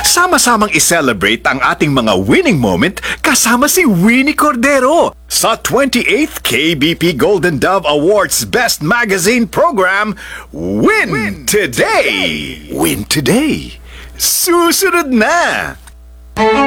Magsama-samang i-celebrate ang ating mga winning moment kasama si Winnie Cordero sa 28th KBP Golden Dove Awards Best Magazine Program, Win Today! Win Today! Susunod na!